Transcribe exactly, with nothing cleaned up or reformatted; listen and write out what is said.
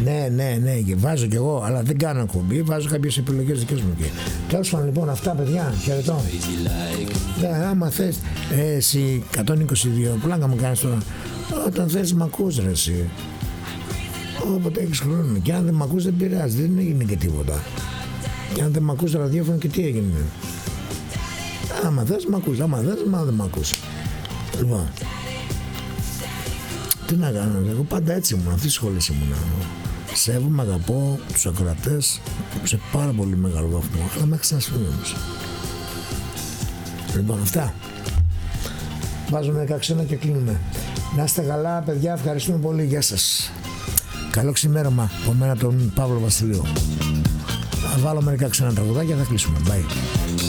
Ναι, ναι, ναι, και βάζω κι εγώ, αλλά δεν κάνω εκπομπή, βάζω κάποιες επιλογές δικές μου. Τέλος πάντων, λοιπόν, αυτά παιδιά, χαιρετώ. Ναι, άμα θες, ε, εσύ εκατόν είκοσι δύο, πλάκα μου κάνεις τώρα. Όταν θες μ' ακούς ρε εσύ. Όποτε έχεις χρόνο. Και αν δεν μ' ακούς δεν πειράζει, δεν έγινε και τίποτα. Και αν δεν μ' ακούς ραδιόφωνο και τι έγινε. Άμα θες μ' ακούς, άμα θες μα δεν μ' ακούς. Λοιπόν, τι να κάνω, εγώ πάντα έτσι ήμουν, αυτή τη σχολή ήμουν. Σέβομαι, αγαπώ τους ακροατές σε πάρα πολύ μεγάλο βαθμό, αλλά μέχρι σαν όμως. Λοιπόν, αυτά. Βάζουμε δεκαέξι και κλείνουμε. Να είστε καλά, παιδιά, ευχαριστούμε πολύ, γεια σας. Καλό ξημέρωμα από μένα τον Παύλο Βασιλείο. Θα βάλω μερικά ξένα τραγουδάκια και θα κλείσουμε. Bye.